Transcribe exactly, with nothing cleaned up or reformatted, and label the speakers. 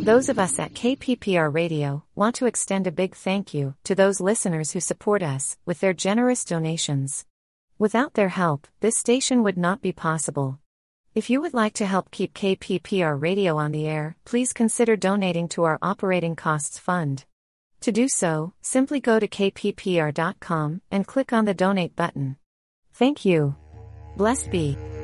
Speaker 1: Those of us at K P P R Radio want to extend a big thank you to those listeners who support us with their generous donations. Without their help, this station would not be possible. If you would like to help keep K P P R Radio on the air, please consider donating to our operating costs fund. To do so, simply go to k p p r dot com and click on the donate button. Thank you. Blessed be.